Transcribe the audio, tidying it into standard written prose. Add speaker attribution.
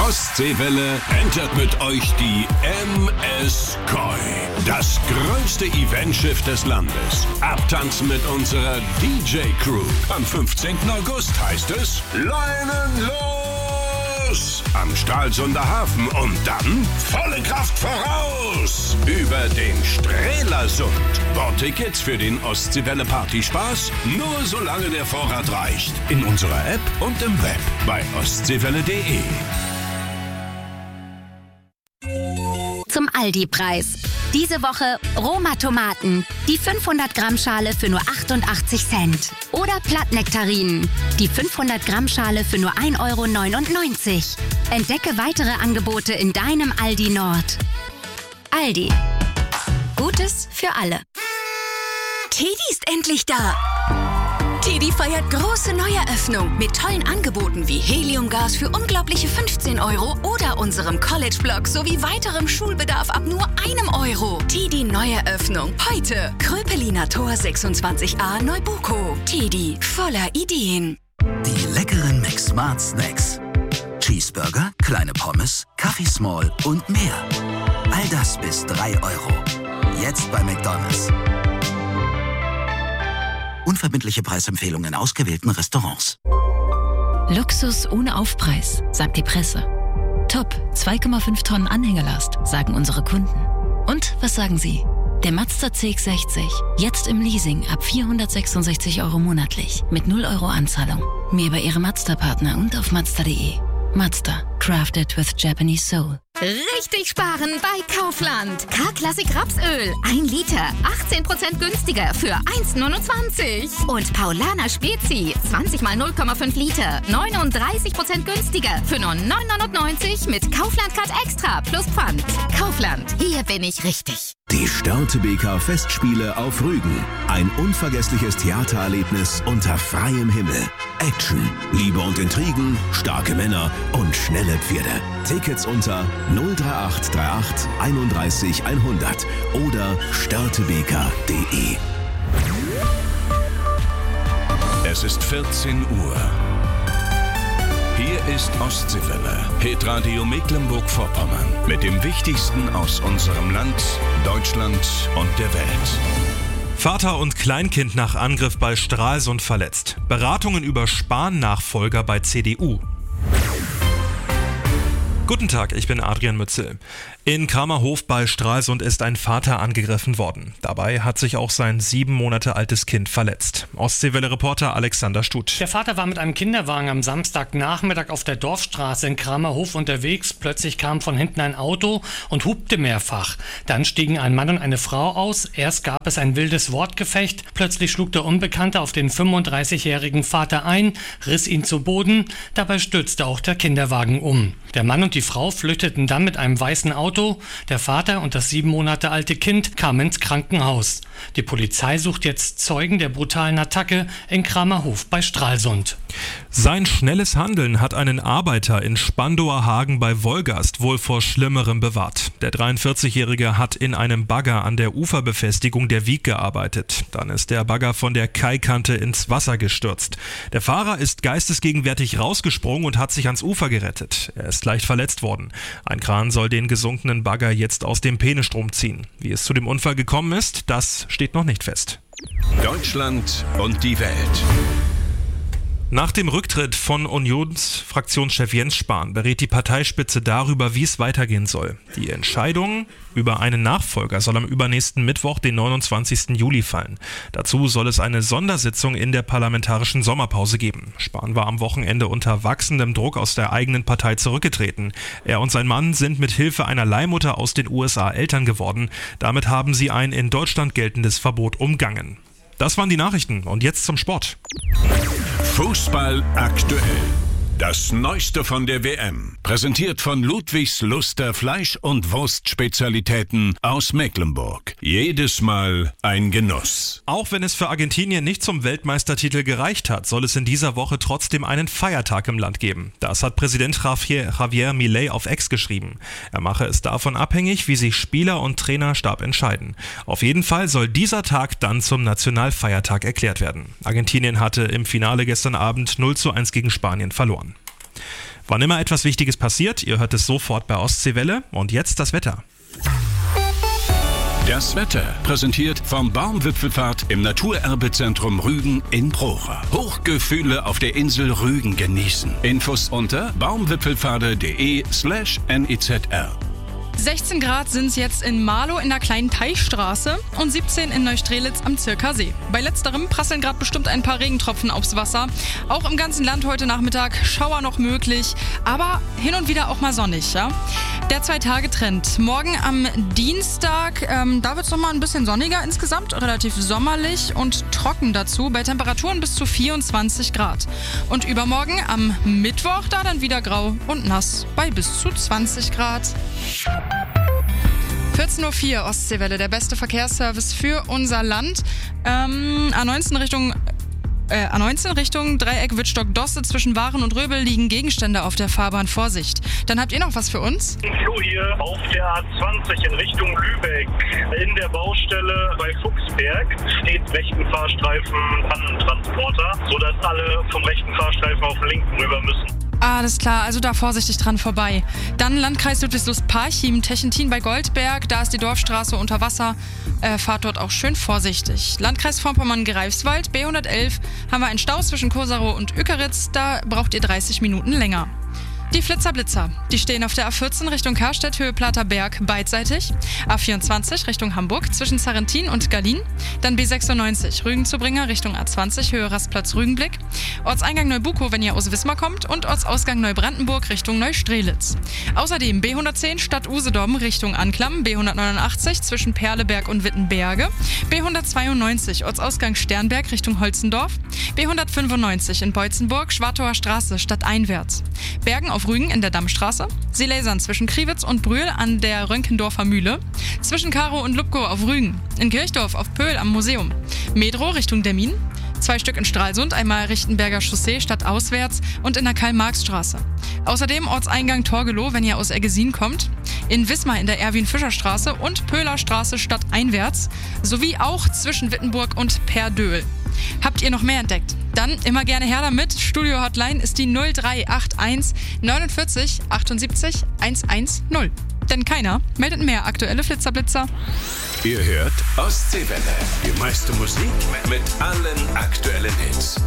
Speaker 1: Ostseewelle entert mit euch die MS Koi. Das größte Eventschiff des Landes. Abtanzen mit unserer DJ-Crew. Am 15. August heißt es Leinen los! Am Stralsunder Hafen und dann volle Kraft voraus! Über den Strelasund. Bordtickets für den Ostseewelle Partyspaß nur solange der Vorrat reicht. In unserer App und im Web bei ostseewelle.de.
Speaker 2: Zum Aldi-Preis. Diese Woche Roma-Tomaten, die 500-Gramm-Schale für nur 88 Cent. Oder Plattnektarinen, die 500-Gramm-Schale für nur 1,99 €. Entdecke weitere Angebote in deinem Aldi Nord. Aldi. Gutes für alle.
Speaker 3: Teddy ist endlich da. Teddy feiert große Neueröffnung mit tollen Angeboten wie Heliumgas für unglaubliche 15 € oder unserem College-Blog sowie weiterem Schulbedarf ab nur 1 €. Teddy Neueröffnung. Heute Kröpeliner Tor 26a Neubuko. Teddy voller Ideen.
Speaker 4: Die leckeren McSmart Snacks. Cheeseburger, kleine Pommes, Kaffee Small und mehr. All das bis 3 €. Jetzt bei McDonald's. Unverbindliche Preisempfehlungen in ausgewählten Restaurants.
Speaker 5: Luxus ohne Aufpreis, sagt die Presse. Top, 2,5 Tonnen Anhängerlast, sagen unsere Kunden. Und was sagen Sie? Der Mazda CX-60, jetzt im Leasing ab 466 € monatlich, mit 0 € Anzahlung. Mehr bei Ihrem Mazda-Partner und auf Mazda.de. Mazda, crafted with Japanese soul.
Speaker 2: Richtig sparen bei Kaufland. K-Klassik Rapsöl, 1 Liter, 18% günstiger für 1,29 €. Und Paulaner Spezi, 20 mal 0,5 Liter, 39% günstiger für nur 9,99 € mit Kaufland-Card Extra plus Pfand. Kaufland, hier bin ich richtig.
Speaker 1: Die Störtebeker Festspiele auf Rügen. Ein unvergessliches Theatererlebnis unter freiem Himmel. Action, Liebe und Intrigen, starke Männer und schnelle Pferde. Tickets unter 03838 31 100 oder störtebeker.de. Es ist 14 Uhr. Hier ist Ostseewelle, Hitradio Mecklenburg-Vorpommern mit dem Wichtigsten aus unserem Land, Deutschland und der Welt.
Speaker 6: Vater und Kleinkind nach Angriff bei Stralsund verletzt. Beratungen über Spahn-Nachfolger bei CDU. Guten Tag, ich bin Adrian Mützel. In Kramerhof bei Stralsund ist ein Vater angegriffen worden. Dabei hat sich auch sein 7 Monate altes Kind verletzt. Ostseewelle-Reporter Alexander Stuth.
Speaker 7: Der Vater war mit einem Kinderwagen am Samstagnachmittag auf der Dorfstraße in Kramerhof unterwegs. Plötzlich kam von hinten ein Auto und hupte mehrfach. Dann stiegen ein Mann und eine Frau aus. Erst gab es ein wildes Wortgefecht. Plötzlich schlug der Unbekannte auf den 35-jährigen Vater ein, riss ihn zu Boden. Dabei stürzte auch der Kinderwagen um. Der Mann und die Frau flüchteten dann mit einem weißen Auto. Der Vater und das 7 Monate alte Kind kamen ins Krankenhaus. Die Polizei sucht jetzt Zeugen der brutalen Attacke in Kramerhof bei Stralsund.
Speaker 6: Sein schnelles Handeln hat einen Arbeiter in Spandower Hagen bei Wolgast wohl vor Schlimmerem bewahrt. Der 43-Jährige hat in einem Bagger an der Uferbefestigung der Wiek gearbeitet. Dann ist der Bagger von der Kaikante ins Wasser gestürzt. Der Fahrer ist geistesgegenwärtig rausgesprungen und hat sich ans Ufer gerettet. Er ist leicht verletzt worden. Ein Kran soll den gesunkenen Bagger jetzt aus dem Peenestrom ziehen. Wie es zu dem Unfall gekommen ist, das steht noch nicht fest.
Speaker 1: Deutschland und die Welt.
Speaker 6: Nach dem Rücktritt von Unionsfraktionschef Jens Spahn berät die Parteispitze darüber, wie es weitergehen soll. Die Entscheidung über einen Nachfolger soll am übernächsten Mittwoch, den 29. Juli fallen. Dazu soll es eine Sondersitzung in der parlamentarischen Sommerpause geben. Spahn war am Wochenende unter wachsendem Druck aus der eigenen Partei zurückgetreten. Er und sein Mann sind mit Hilfe einer Leihmutter aus den USA Eltern geworden. Damit haben sie ein in Deutschland geltendes Verbot umgangen. Das waren die Nachrichten und jetzt zum Sport.
Speaker 1: Fußball aktuell. Das Neueste von der WM. Präsentiert von Ludwigs Luster Fleisch- und Wurstspezialitäten aus Mecklenburg. Jedes Mal ein Genuss.
Speaker 6: Auch wenn es für Argentinien nicht zum Weltmeistertitel gereicht hat, soll es in dieser Woche trotzdem einen Feiertag im Land geben. Das hat Präsident Javier Milei auf X geschrieben. Er mache es davon abhängig, wie sich Spieler und Trainerstab entscheiden. Auf jeden Fall soll dieser Tag dann zum Nationalfeiertag erklärt werden. Argentinien hatte im Finale gestern Abend 0:1 gegen Spanien verloren. Wann immer etwas Wichtiges passiert, ihr hört es sofort bei Ostseewelle. Und jetzt das Wetter.
Speaker 1: Das Wetter präsentiert vom Baumwipfelfahrt im Naturerbezentrum Rügen in Procher. Hochgefühle auf der Insel Rügen genießen. Infos unter baumwipfelfahrt.de/NIZR.
Speaker 8: 16 Grad sind es jetzt in Marlow in der kleinen Teichstraße und 17 in Neustrelitz am Zirkersee. Bei letzterem prasseln gerade bestimmt ein paar Regentropfen aufs Wasser. Auch im ganzen Land heute Nachmittag Schauer noch möglich, aber hin und wieder auch mal sonnig. Ja? Der 2-Tage-Trend. Morgen am Dienstag, da wird es nochmal ein bisschen sonniger insgesamt, relativ sommerlich und trocken dazu, bei Temperaturen bis zu 24 Grad. Und übermorgen am Mittwoch da dann wieder grau und nass bei bis zu 20 Grad. 14.04 Uhr Ostseewelle, der beste Verkehrsservice für unser Land. A19 Richtung Dreieck Wittstock-Dosse zwischen Waren und Röbel liegen Gegenstände auf der Fahrbahn. Vorsicht. Dann habt ihr noch was für uns?
Speaker 9: Flo hier auf der A20 in Richtung Lübeck. In der Baustelle bei Fuchsberg steht rechten Fahrstreifen Pannentransporter, sodass alle vom rechten Fahrstreifen auf den linken rüber müssen.
Speaker 8: Alles klar, also da vorsichtig dran vorbei. Dann Landkreis Ludwigslust-Parchim, Techentin bei Goldberg, da ist die Dorfstraße unter Wasser. Fahrt dort auch schön vorsichtig. Landkreis Vorpommern-Greifswald, B111, haben wir einen Stau zwischen Kosarow und Ückeritz, da braucht ihr 30 Minuten länger. Die Flitzer-Blitzer, die stehen auf der A14 Richtung Karstedt, Höhe Platterberg, beidseitig. A24 Richtung Hamburg, zwischen Sarrentin und Gallien. Dann B96 Rügen-Zubringer Richtung A20, Höhe Rastplatz Rügenblick. Ortseingang Neubukow, wenn ihr aus Wismar kommt. Und Ortsausgang Neubrandenburg Richtung Neustrelitz. Außerdem B110 Stadt Usedom Richtung Anklam, B189 zwischen Perleberg und Wittenberge. B192 Ortsausgang Sternberg Richtung Holzendorf. B195 in Beutzenburg, Schwartauer Straße stadteinwärts. Bergen auf Rügen in der Dammstraße, Seelasern zwischen Kriwitz und Brühl an der Rönkendorfer Mühle, zwischen Karow und Lubkow auf Rügen, in Kirchdorf auf Pöhl am Museum, Medro Richtung Demmin, 2 Stück in Stralsund, einmal Richtenberger Chaussee stadtauswärts und in der Karl-Marx-Straße. Außerdem Ortseingang Torgelow, wenn ihr aus Eggesin kommt, in Wismar in der Erwin-Fischer-Straße und Pöhler Straße stadteinwärts, sowie auch zwischen Wittenburg und Perdöhl. Habt ihr noch mehr entdeckt? Dann immer gerne her damit. Studio-Hotline ist die 0381 49 78 110. Denn keiner meldet mehr aktuelle Flitzer-Blitzer.
Speaker 1: Ihr hört Ostseewelle. Die meiste Musik mit allen aktuellen Hits.